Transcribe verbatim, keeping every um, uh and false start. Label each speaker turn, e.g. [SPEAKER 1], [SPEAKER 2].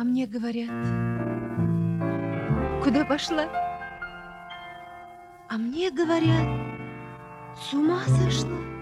[SPEAKER 1] А мне говорят: "Куда пошла?" А мне говорят: "С ума сошла".